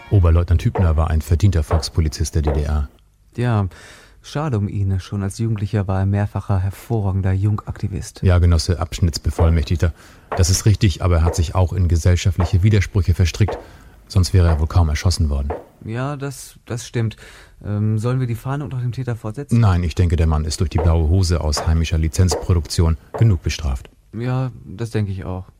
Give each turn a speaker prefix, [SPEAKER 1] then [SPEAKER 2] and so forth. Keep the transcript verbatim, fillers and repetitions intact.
[SPEAKER 1] Oberleutnant Hübner war ein verdienter Volkspolizist der D D R.
[SPEAKER 2] Ja, schade um ihn. Schon als Jugendlicher war er mehrfacher hervorragender Jungaktivist.
[SPEAKER 1] Ja, Genosse Abschnittsbevollmächtigter. Das ist richtig, aber er hat sich auch in gesellschaftliche Widersprüche verstrickt. Sonst wäre er wohl kaum erschossen worden.
[SPEAKER 2] Ja, das, das stimmt. Ähm, sollen wir die Fahndung nach dem Täter fortsetzen?
[SPEAKER 1] Nein, ich denke, der Mann ist durch die blaue Hose aus heimischer Lizenzproduktion genug bestraft.
[SPEAKER 2] Ja, das denke ich auch.